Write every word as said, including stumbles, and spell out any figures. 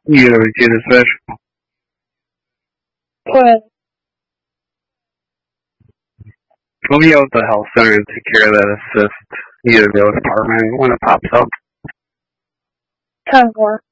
You ever get a special? What? We'll be able to health center and take care of that assist, either the department when it pops up. Ten four.